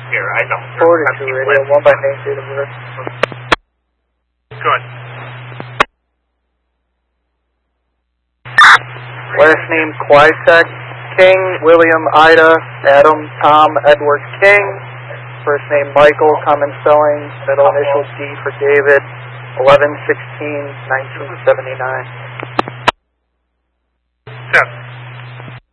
here. I know. 42 radio, 1 by name, date of birth. Good. Last name Quisek King, William, Ida, Adam, Tom, Edward King. First name Michael, common spelling, middle initial D for David, 11/16/1979. 10.